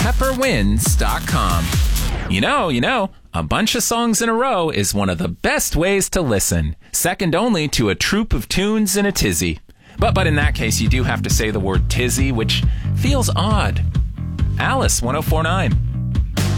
pepperwinds.com. You know, a bunch of songs in a row is one of the best ways to listen, second only to a troop of tunes in a tizzy. But in that case, you do have to say the word tizzy, which feels odd. Alice, 1049.